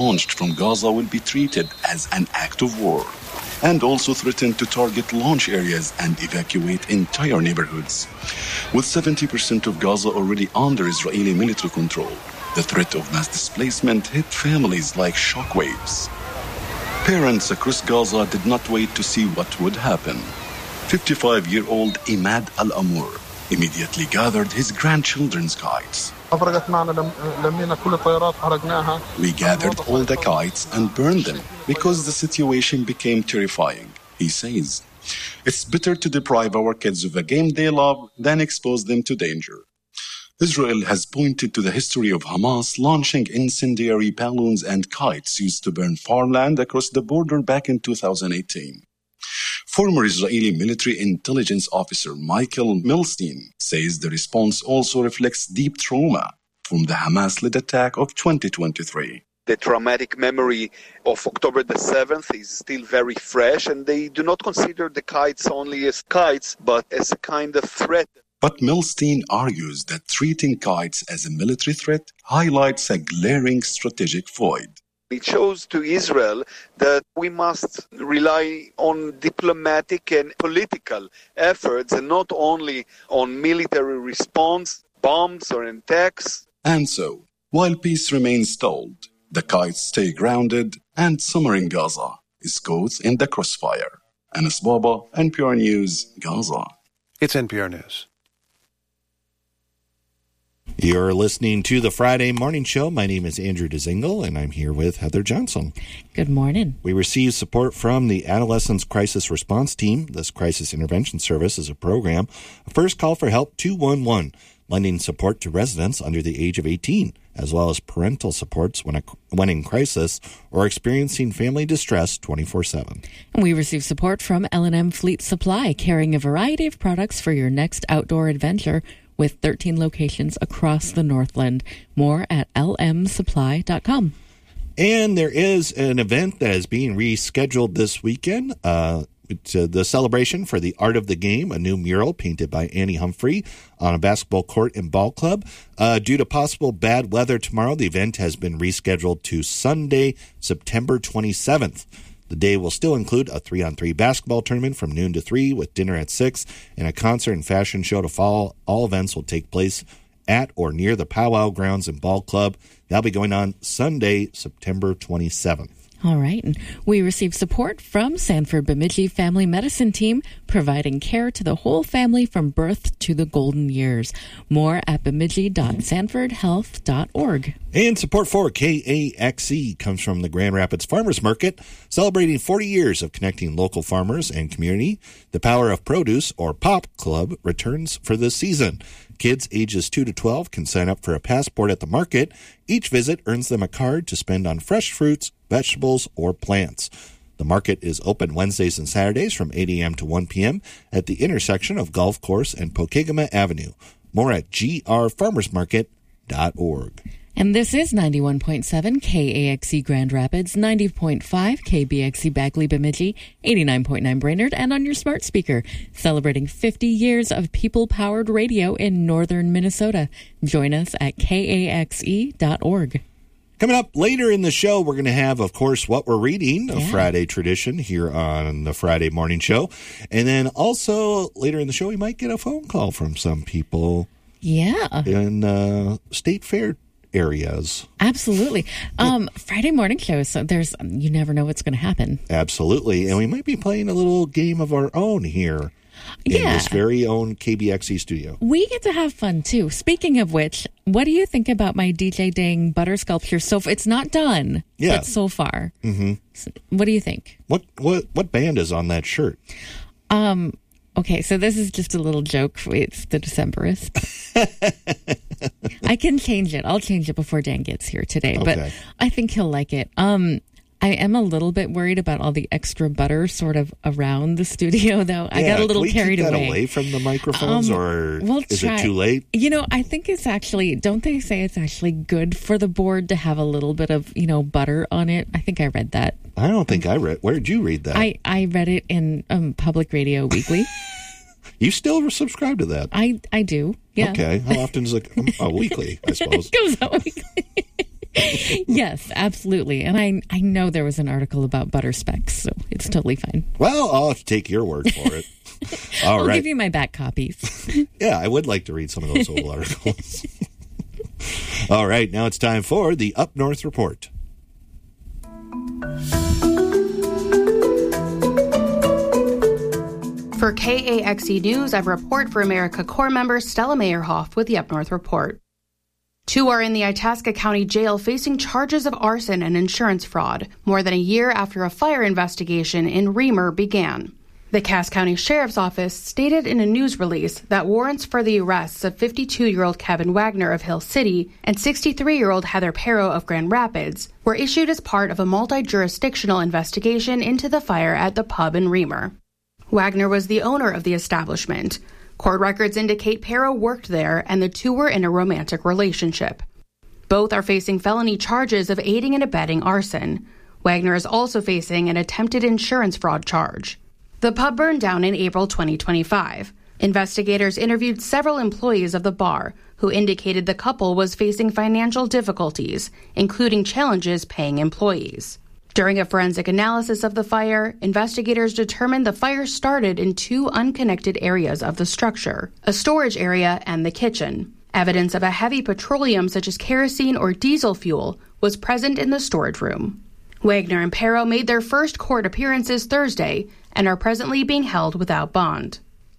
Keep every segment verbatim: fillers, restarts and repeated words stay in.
launched from Gaza will be treated as an act of war, and also threatened to target launch areas and evacuate entire neighborhoods. With seventy percent of Gaza already under Israeli military control, the threat of mass displacement hit families like shockwaves. Parents across Gaza did not wait to see what would happen. fifty-five-year-old Imad Al-Amour immediately gathered his grandchildren's kites. We gathered all the kites and burned them because the situation became terrifying, he says. It's better to deprive our kids of a game they love than expose them to danger. Israel has pointed to the history of Hamas launching incendiary balloons and kites used to burn farmland across the border back in two thousand eighteen. Former Israeli military intelligence officer Michael Milstein says the response also reflects deep trauma from the Hamas-led attack of twenty twenty-three. The traumatic memory of October the seventh is still very fresh, and they do not consider the kites only as kites, but as a kind of threat. But Milstein argues that treating kites as a military threat highlights a glaring strategic void. It shows to Israel that we must rely on diplomatic and political efforts and not only on military response, bombs or attacks. And so, while peace remains stalled, the kites stay grounded and summer in Gaza is caught in the crossfire. Anas Baba, N P R News, Gaza. It's N P R News. You're listening to the Friday Morning Show. My name is Andrew DeZingle, and I'm here with Heather Johnson. Good morning. We received support from the Adolescents Crisis Response Team. This crisis intervention service is a program. First Call for Help two one one, lending support to residents under the age of eighteen, as well as parental supports when, a, when in crisis or experiencing family distress twenty-four seven. And we received support from L and M Fleet Supply, carrying a variety of products for your next outdoor adventure, with thirteen locations across the Northland. More at L M supply dot com. And there is an event that is being rescheduled this weekend. Uh, it's uh, the celebration for the Art of the Game, a new mural painted by Annie Humphrey on a basketball court and ball club. Uh, due to possible bad weather tomorrow, the event has been rescheduled to Sunday, September twenty-seventh. The day will still include a three-on-three basketball tournament from noon to three with dinner at six and a concert and fashion show to follow. All events will take place at or near the Powwow Grounds and Ball Club. That'll be going on Sunday, September twenty-seventh. All right. And we received support from Sanford Bemidji Family Medicine Team, providing care to the whole family from birth to the golden years. More at bemidji dot sanford health dot org. And support for K A X E comes from the Grand Rapids Farmers Market, celebrating forty years of connecting local farmers and community. The Power of Produce, or POP Club, returns for this season. Kids ages two to twelve can sign up for a passport at the market. Each visit earns them a card to spend on fresh fruits, vegetables, or plants. The market is open Wednesdays and Saturdays from eight a.m. to one p.m. at the intersection of Golf Course and Pokegama Avenue. More at g r farmers market dot org. And this is ninety-one point seven K A X E Grand Rapids, ninety point five K B X E Bagley Bemidji, eighty-nine point nine Brainerd, and on your smart speaker, celebrating fifty years of people-powered radio in northern Minnesota. Join us at K A X E dot org. Coming up later in the show, we're going to have, of course, What We're Reading, a Yeah. Friday tradition here on the Friday Morning Show. And then also later in the show, we might get a phone call from some people Yeah. in uh, state fair areas. Absolutely. Um, Friday morning show, so there's, you never know what's going to happen. Absolutely. And we might be playing a little game of our own here in Yeah. this very own K B X E studio. We get to have fun, too. Speaking of which, what do you think about my D J Dang butter sculpture? So f- it's not done, Yeah. but so far. Mm-hmm. So what do you think? What what what band is on that shirt? Um. Okay, so this is just a little joke. It's the Decemberist. I can change it. I'll change it before Dan gets here today, but Okay. I think he'll like it. Um, I am a little bit worried about all the extra butter sort of around the studio, though. I Yeah, got a little can we carried keep that away. away from the microphones, Um, or we'll is try. it too late? You know, I think it's actually, don't they say it's actually good for the board to have a little bit of, you know, butter on it? I think I read that. I don't think I read. Where did you read that? I, I read it in um, Public Radio Weekly. You still subscribe to that? I, I do. Yeah. Okay. How often is it? Oh, weekly, I suppose. It goes out weekly. Yes, absolutely. And I I know there was an article about butter specks, so it's totally fine. Well, I'll have to take your word for it. All I'll right. give you my back copies. Yeah, I would like to read some of those old articles. All right, now it's time for the Up North Report. For K A X E News, I report for America Corps member Stella Meyerhoff with the Up North Report. Two are in the Itasca County Jail facing charges of arson and insurance fraud, more than a year after a fire investigation in Reamer began. The Cass County Sheriff's Office stated in a news release that warrants for the arrests of fifty-two-year-old Kevin Wagner of Hill City and sixty-three-year-old Heather Perro of Grand Rapids were issued as part of a multi-jurisdictional investigation into the fire at the pub in Reamer. Wagner was the owner of the establishment. Court records indicate Perro worked there and the two were in a romantic relationship. Both are facing felony charges of aiding and abetting arson. Wagner is also facing an attempted insurance fraud charge. The pub burned down in April twenty twenty-five. Investigators interviewed several employees of the bar who indicated the couple was facing financial difficulties, including challenges paying employees. During a forensic analysis of the fire, investigators determined the fire started in two unconnected areas of the structure, a storage area and the kitchen. Evidence of a heavy petroleum such as kerosene or diesel fuel was present in the storage room. Wagner and Perro made their first court appearances Thursday and are presently being held without bond.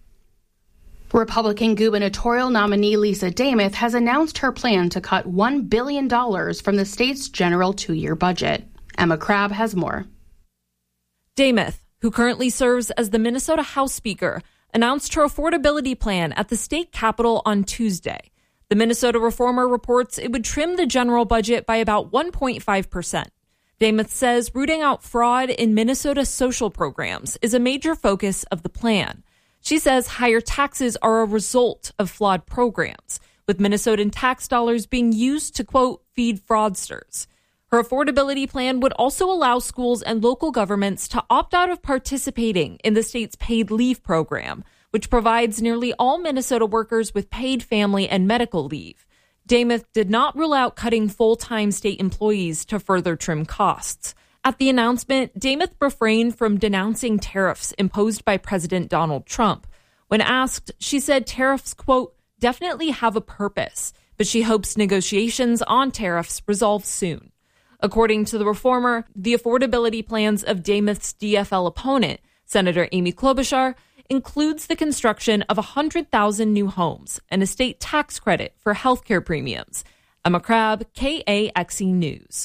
Republican gubernatorial nominee Lisa Demuth has announced her plan to cut one billion dollars from the state's general two-year budget. Emma Crabb has more. Demuth, who currently serves as the Minnesota House Speaker, announced her affordability plan at the state capitol on Tuesday. The Minnesota Reformer reports it would trim the general budget by about one point five percent. Demuth says rooting out fraud in Minnesota's social programs is a major focus of the plan. She says higher taxes are a result of flawed programs, with Minnesotan tax dollars being used to, quote, feed fraudsters. Her affordability plan would also allow schools and local governments to opt out of participating in the state's paid leave program, which provides nearly all Minnesota workers with paid family and medical leave. Demuth did not rule out cutting full-time state employees to further trim costs. At the announcement, Demuth refrained from denouncing tariffs imposed by President Donald Trump. When asked, she said tariffs, quote, definitely have a purpose, but she hopes negotiations on tariffs resolve soon. According to the Reformer, the affordability plans of Demuth's D F L opponent, Senator Amy Klobuchar, includes the construction of one hundred thousand new homes and a state tax credit for healthcare premiums. Emma Crabb, K A X E News.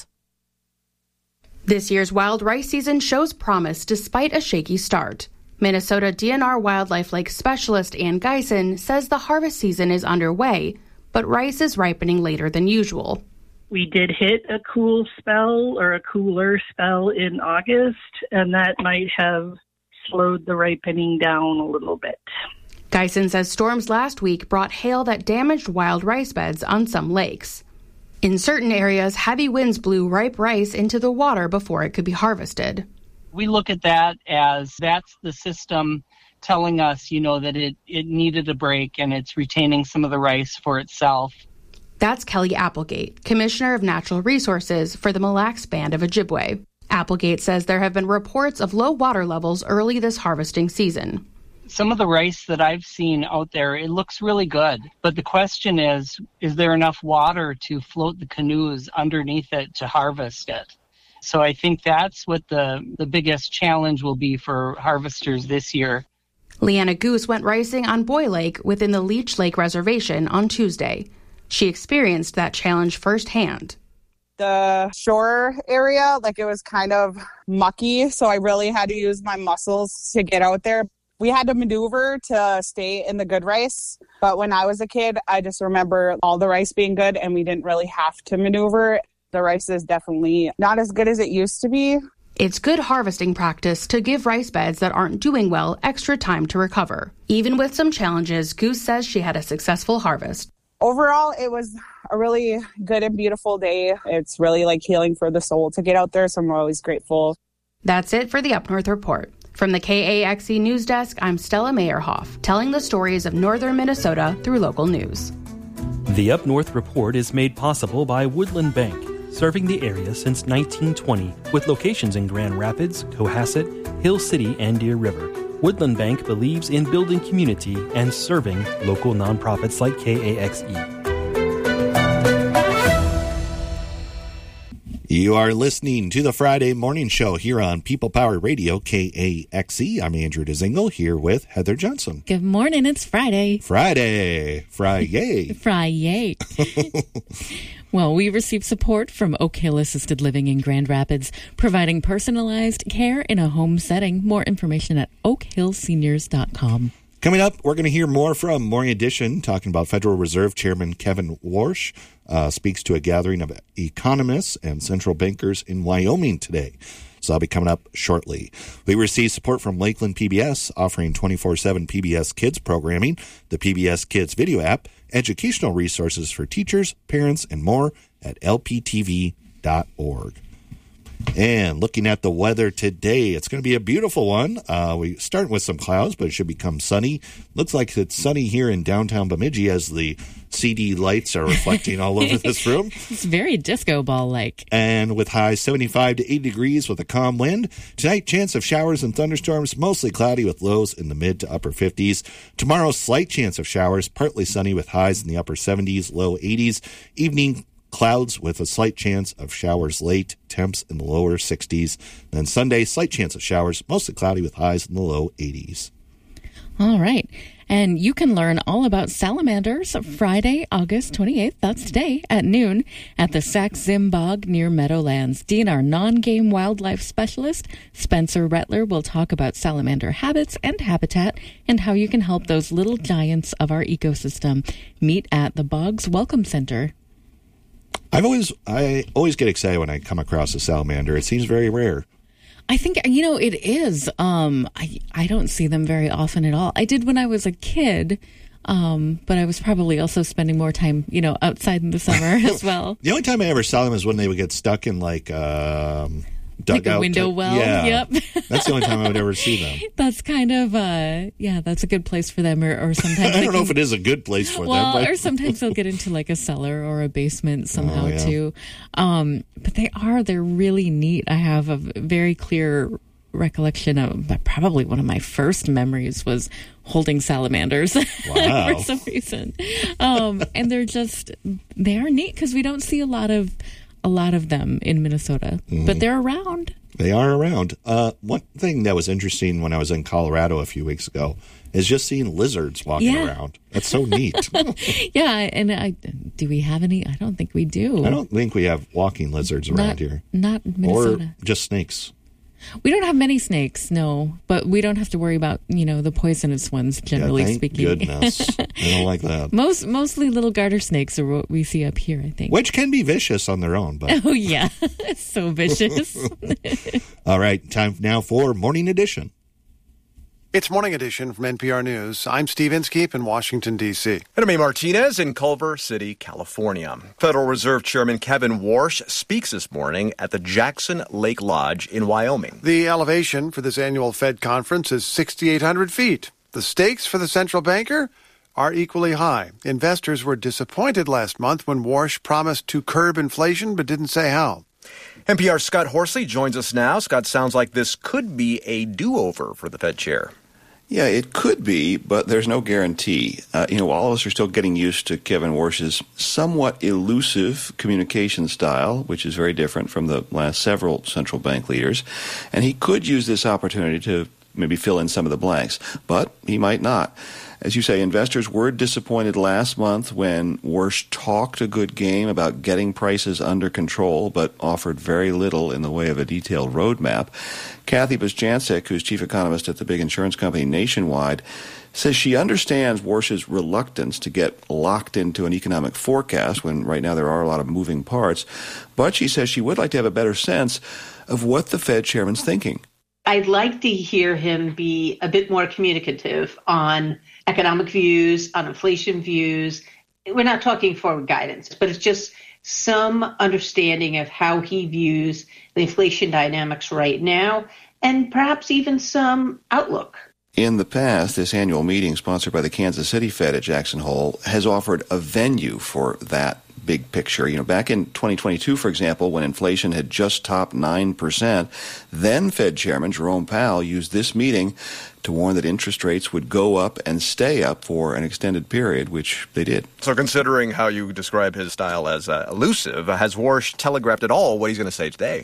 This year's wild rice season shows promise despite a shaky start. Minnesota D N R Wildlife Lake Specialist Ann Geisen says the harvest season is underway, but rice is ripening later than usual. We did hit a cool spell or a cooler spell in August, and that might have slowed the ripening down a little bit. Geisen says storms last week brought hail that damaged wild rice beds on some lakes. In certain areas, heavy winds blew ripe rice into the water before it could be harvested. We look at that as that's the system telling us, you know, that it, it needed a break and it's retaining some of the rice for itself. That's Kelly Applegate, Commissioner of Natural Resources for the Mille Lacs Band of Ojibwe. Applegate says there have been reports of low water levels early this harvesting season. Some of the rice that I've seen out there, it looks really good. But the question is, is there enough water to float the canoes underneath it to harvest it? So I think that's what the, the biggest challenge will be for harvesters this year. Leanna Goose went ricing on Boy Lake within the Leech Lake Reservation on Tuesday. She experienced that challenge firsthand. The shore area, like it was kind of mucky, so I really had to use my muscles to get out there. We had to maneuver to stay in the good rice, but when I was a kid, I just remember all the rice being good and we didn't really have to maneuver. The rice is definitely not as good as it used to be. It's good harvesting practice to give rice beds that aren't doing well extra time to recover. Even with some challenges, Goose says she had a successful harvest. Overall, it was a really good and beautiful day. It's really like healing for the soul to get out there, so I'm always grateful. That's it for the Up North Report. From the K A X E News Desk, I'm Stella Meyerhoff, telling the stories of northern Minnesota through local news. The Up North Report is made possible by Woodland Bank, serving the area since nineteen twenty, with locations in Grand Rapids, Cohasset, Hill City, and Deer River. Woodland Bank believes in building community and serving local nonprofits like K A X E. You are listening to the Friday Morning Show here on People Power Radio, K A X E. I'm Andrew DeZingle here with Heather Johnson. Good morning. It's Friday. Friday. Friday. Friday. Well, we receive support from Oak Hill Assisted Living in Grand Rapids, providing personalized care in a home setting. More information at oak hill seniors dot com. Coming up, we're going to hear more from Morning Edition, talking about Federal Reserve Chairman Kevin Warsh uh, speaks to a gathering of economists and central bankers in Wyoming today. So that'll be coming up shortly. We receive support from Lakeland P B S, offering twenty-four seven P B S Kids programming, the P B S Kids video app, educational resources for teachers, parents, and more at L P T V dot org. And looking at the weather today, it's going to be a beautiful one. Uh, we start with some clouds, but it should become sunny. Looks like it's sunny here in downtown Bemidji as the C D lights are reflecting all over this room. It's very disco ball-like. And with highs seventy-five to eighty degrees with a calm wind. Tonight, chance of showers and thunderstorms, mostly cloudy with lows in the mid to upper fifties. Tomorrow, slight chance of showers, partly sunny with highs in the upper seventies, low eighties. Evening, clouds with a slight chance of showers late, temps in the lower sixties. Then Sunday, slight chance of showers, mostly cloudy with highs in the low eighties. All right. And you can learn all about salamanders Friday, August twenty-eighth, that's today, at noon, at the Sax-Zim Bog near Meadowlands. Dean, our non-game wildlife specialist, Spencer Rettler, will talk about salamander habits and habitat and how you can help those little giants of our ecosystem. Meet at the Bog's Welcome Center. I've always, I always get excited when I come across a salamander. It seems very rare. I think, you know, it is. Um, I, I don't see them very often at all. I did when I was a kid, um, but I was probably also spending more time, you know, outside in the summer as well. The only time I ever saw them is when they would get stuck in, like, um, dugout. Like a window type. well? Yeah. Yep. That's the only time I would ever see them. That's kind of, uh, yeah, that's a good place for them. Or, or sometimes I don't can, know if it is a good place for well, them. But... or sometimes they'll get into like a cellar or a basement somehow oh, yeah. too. Um, but they are, they're really neat. I have a very clear recollection of probably one of my first memories was holding salamanders wow. for some reason. Um, and they're just, they are neat because we don't see a lot of, a lot of them in Minnesota, mm-hmm. but they're around. They are around. Uh, one thing that was interesting when I was in Colorado a few weeks ago is just seeing lizards walking yeah. around. That's so neat. yeah, and I, do we have any? I don't think we do. I don't think we have walking lizards around not, here. Not Minnesota. Or just snakes. We don't have many snakes, no, but we don't have to worry about, you know, the poisonous ones, generally yeah, thank speaking. Goodness. I don't like that. Most Mostly little garter snakes are what we see up here, I think. Which can be vicious on their own. But oh, yeah. So vicious. All right. Time now for Morning Edition. It's Morning Edition from N P R News. I'm Steve Inskeep in Washington, D C. And I'm A. Martinez in Culver City, California. Federal Reserve Chairman Kevin Warsh speaks this morning at the Jackson Lake Lodge in Wyoming. The elevation for this annual Fed conference is six thousand eight hundred feet. The stakes for the central banker are equally high. Investors were disappointed last month when Warsh promised to curb inflation but didn't say how. N P R's Scott Horsley joins us now. Scott, sounds like this could be a do-over for the Fed chair. Yeah, it could be, but there's no guarantee. Uh, you know, all of us are still getting used to Kevin Warsh's somewhat elusive communication style, which is very different from the last several central bank leaders. And he could use this opportunity to maybe fill in some of the blanks, but he might not. As you say, investors were disappointed last month when Warsh talked a good game about getting prices under control, but offered very little in the way of a detailed roadmap. Kathy Bozjancic, who's chief economist at the big insurance company Nationwide, says she understands Warsh's reluctance to get locked into an economic forecast when right now there are a lot of moving parts, but she says she would like to have a better sense of what the Fed chairman's thinking. I'd like to hear him be a bit more communicative on economic views, on inflation views. We're not talking forward guidance, but it's just some understanding of how he views the inflation dynamics right now, and perhaps even some outlook. In the past, this annual meeting sponsored by the Kansas City Fed at Jackson Hole has offered a venue for that big picture. You know, back in twenty twenty-two, for example, when inflation had just topped nine percent, then Fed Chairman Jerome Powell used this meeting to warn that interest rates would go up and stay up for an extended period, which they did. So considering how you describe his style as uh, elusive, has Warsh telegraphed at all what he's going to say today?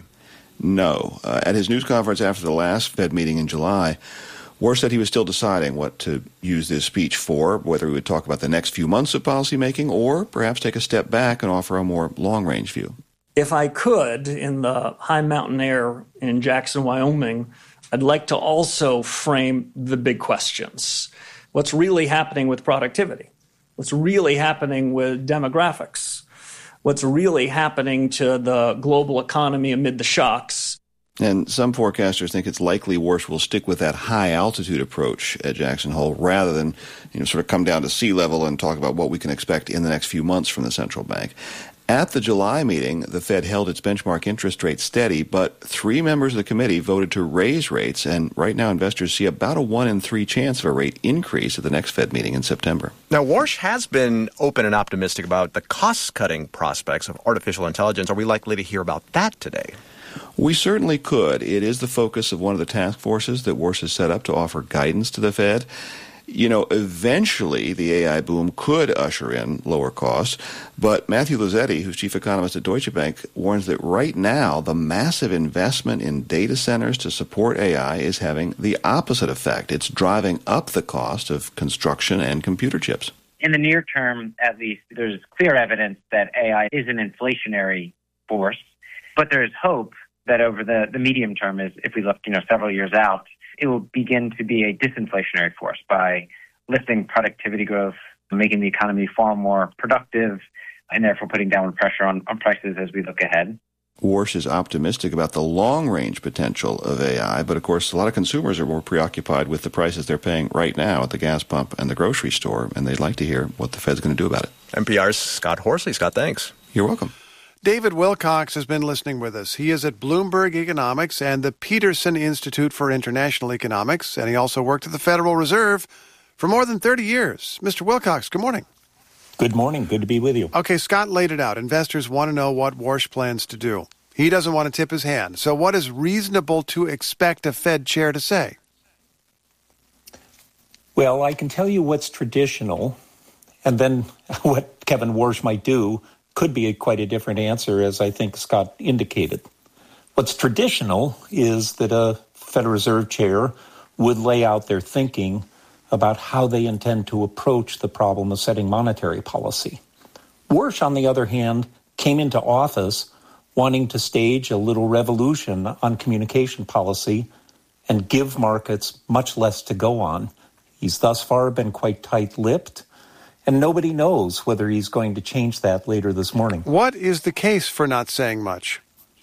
No. Uh, at his news conference after the last Fed meeting in July, Warsh said he was still deciding what to use this speech for, whether he would talk about the next few months of policymaking or perhaps take a step back and offer a more long-range view. If I could, in the high mountain air in Jackson, Wyoming, I'd like to also frame the big questions. What's really happening with productivity? What's really happening with demographics? What's really happening to the global economy amid the shocks? And some forecasters think it's likely Warsh will stick with that high-altitude approach at Jackson Hole rather than, you know, sort of come down to sea level and talk about what we can expect in the next few months from the central bank. At the July meeting, the Fed held its benchmark interest rate steady, but three members of the committee voted to raise rates, and right now investors see about a one in three chance of a rate increase at the next Fed meeting in September. Now, Warsh has been open and optimistic about the cost-cutting prospects of artificial intelligence. Are we likely to hear about that today? We certainly could. It is the focus of one of the task forces that Warsh has set up to offer guidance to the Fed. You know, eventually the A I boom could usher in lower costs, but Matthew Luzetti, who's chief economist at Deutsche Bank, warns that right now the massive investment in data centers to support A I is having the opposite effect. It's driving up the cost of construction and computer chips. In the near term, at least, there's clear evidence that A I is an inflationary force, but there's hope that over the, the medium term, is if we look, you know, several years out, it will begin to be a disinflationary force by lifting productivity growth, making the economy far more productive, and therefore putting downward pressure on, on prices as we look ahead. Warsh is optimistic about the long-range potential of A I, but of course a lot of consumers are more preoccupied with the prices they're paying right now at the gas pump and the grocery store, and they'd like to hear what the Fed's going to do about it. N P R's Scott Horsley. Scott, thanks. You're welcome. David Wilcox has been listening with us. He is at Bloomberg Economics and the Peterson Institute for International Economics, and he also worked at the Federal Reserve for more than thirty years. Mister Wilcox, good morning. Good morning. Good to be with you. Okay, Scott laid it out. Investors want to know what Warsh plans to do. He doesn't want to tip his hand. So what is reasonable to expect a Fed chair to say? Well, I can tell you what's traditional, and then what Kevin Warsh might do could be a, quite a different answer, as I think Scott indicated. What's traditional is that a Federal Reserve chair would lay out their thinking about how they intend to approach the problem of setting monetary policy. Warsh, on the other hand, came into office wanting to stage a little revolution on communication policy and give markets much less to go on. He's thus far been quite tight-lipped, and nobody knows whether he's going to change that later this morning. What is the case for not saying much?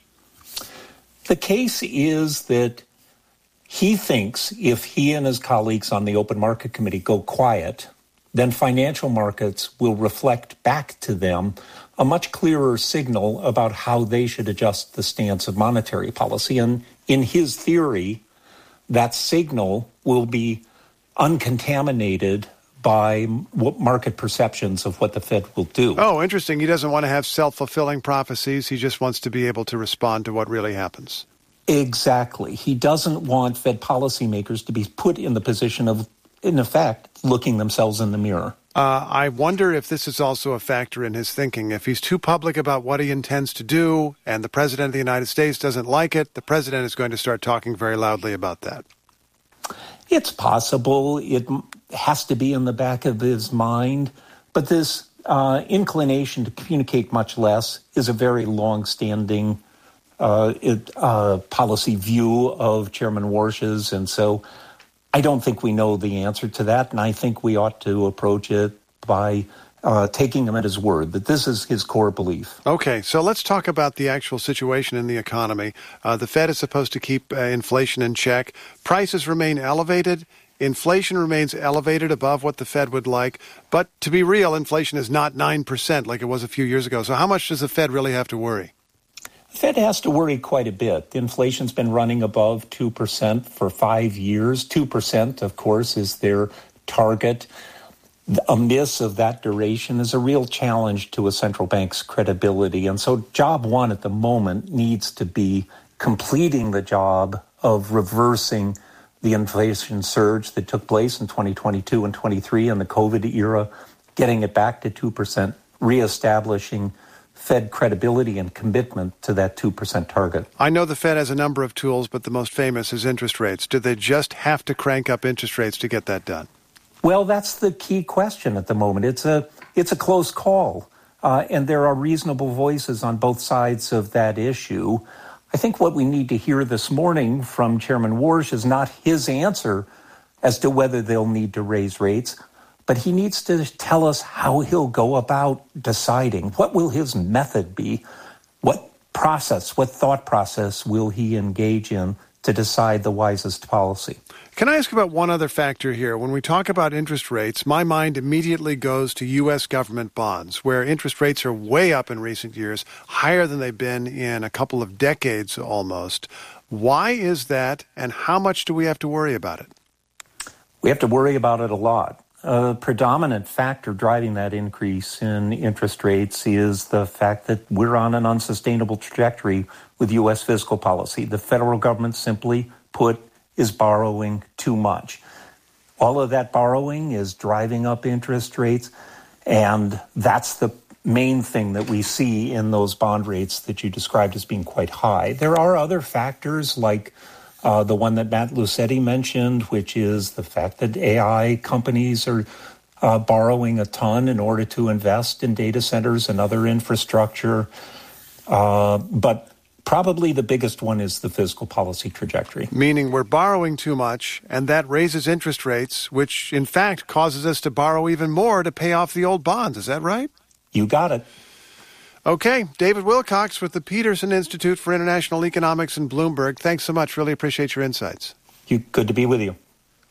The case is that he thinks if he and his colleagues on the Open Market Committee go quiet, then financial markets will reflect back to them a much clearer signal about how they should adjust the stance of monetary policy. And in his theory, that signal will be uncontaminated by market perceptions of what the Fed will do. Oh, interesting. He doesn't want to have self-fulfilling prophecies. He just wants to be able to respond to what really happens. Exactly. He doesn't want Fed policymakers to be put in the position of, in effect, looking themselves in the mirror. Uh, I wonder if this is also a factor in his thinking. If he's too public about what he intends to do and the President of the United States doesn't like it, the President is going to start talking very loudly about that. It's possible. It has to be in the back of his mind. But this uh, inclination to communicate much less is a very long-standing uh, it, uh, policy view of Chairman Warsh's. And so I don't think we know the answer to that. And I think we ought to approach it by uh, taking him at his word, that this is his core belief. Okay, so let's talk about the actual situation in the economy. Uh, the Fed is supposed to keep uh, inflation in check. Prices remain elevated. Inflation remains elevated above what the Fed would like. But to be real, inflation is not nine percent like it was a few years ago. So how much does the Fed really have to worry? The Fed has to worry quite a bit. Inflation's been running above two percent for five years. two percent, of course, is their target. a miss of that duration is a real challenge to a central bank's credibility. And so job one at the moment needs to be completing the job of reversing the inflation surge that took place in twenty twenty-two and twenty-three and the COVID era, getting it back to two percent, reestablishing Fed credibility and commitment to that two percent target. I know the Fed has a number of tools, but the most famous is interest rates. Do they just have to crank up interest rates to get that done? Well, that's the key question at the moment. It's a it's a close call, uh, and there are reasonable voices on both sides of that issue. I think what we need to hear this morning from Chairman Warsh is not his answer as to whether they'll need to raise rates, but he needs to tell us how he'll go about deciding. What will his method be? What process, what thought process will he engage in to decide the wisest policy? Can I ask about one other factor here? When we talk about interest rates, my mind immediately goes to U S government bonds, where interest rates are way up in recent years, higher than they've been in a couple of decades almost. Why is that, and how much do we have to worry about it? We have to worry about it a lot. A predominant factor driving that increase in interest rates is the fact that we're on an unsustainable trajectory with U S fiscal policy. The federal government, simply put, is borrowing too much. All of that borrowing is driving up interest rates, and that's the main thing that we see in those bond rates that you described as being quite high. There are other factors like Uh, the one that Matt Lucetti mentioned, which is the fact that A I companies are uh, borrowing a ton in order to invest in data centers and other infrastructure. Uh, but probably the biggest one is the fiscal policy trajectory. Meaning we're borrowing too much, and that raises interest rates, which in fact causes us to borrow even more to pay off the old bonds. Is that right? You got it. Okay, David Wilcox with the Peterson Institute for International Economics in Bloomberg. Thanks so much. Really appreciate your insights. You, good to be with you.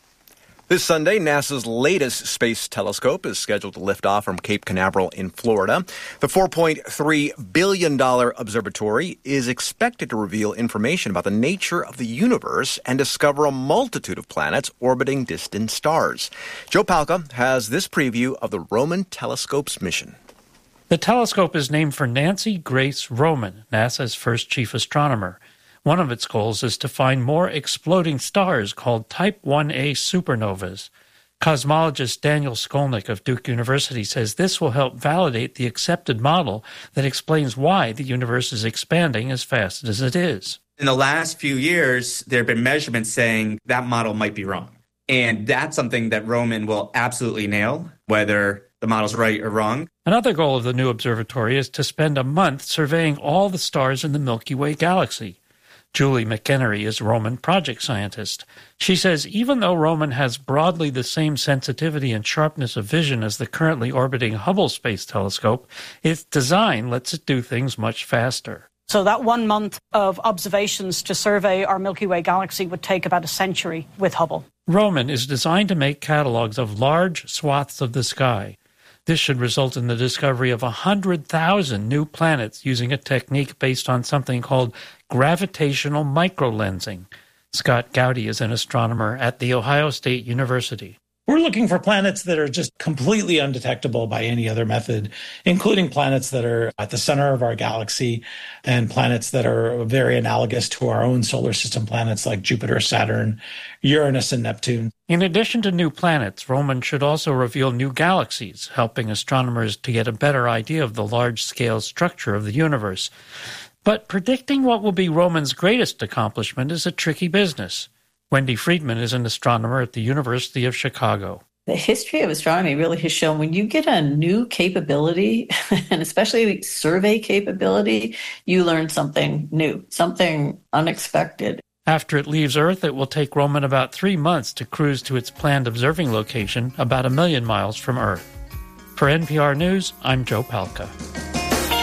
This Sunday, NASA's latest space telescope is scheduled to lift off from Cape Canaveral in Florida. The four point three billion dollars observatory is expected to reveal information about the nature of the universe and discover a multitude of planets orbiting distant stars. Joe Palca has this preview of the Roman telescope's mission. The telescope is named for Nancy Grace Roman, NASA's first chief astronomer. One of its goals is to find more exploding stars called Type one A supernovas. Cosmologist Daniel Skolnick of Duke University says this will help validate the accepted model that explains why the universe is expanding as fast as it is. In the last few years, there have been measurements saying that model might be wrong. And that's something that Roman will absolutely nail, whether the model's right or wrong. Another goal of the new observatory is to spend a month surveying all the stars in the Milky Way galaxy. Julie McHenry is Roman project scientist. She says even though Roman has broadly the same sensitivity and sharpness of vision as the currently orbiting Hubble Space Telescope, its design lets it do things much faster. So that one month of observations to survey our Milky Way galaxy would take about a century with Hubble. Roman is designed to make catalogs of large swaths of the sky. This should result in the discovery of one hundred thousand new planets using a technique based on something called gravitational microlensing. Scott Gowdy is an astronomer at The Ohio State University. We're looking for planets that are just completely undetectable by any other method, including planets that are at the center of our galaxy and planets that are very analogous to our own solar system planets like Jupiter, Saturn, Uranus, and Neptune. In addition to new planets, Roman should also reveal new galaxies, helping astronomers to get a better idea of the large-scale structure of the universe. But predicting what will be Roman's greatest accomplishment is a tricky business. Wendy Friedman is an astronomer at the University of Chicago. The history of astronomy really has shown when you get a new capability, and especially survey capability, you learn something new, something unexpected. After it leaves Earth, it will take Roman about three months to cruise to its planned observing location about a million miles from Earth. For N P R News, I'm Joe Palca.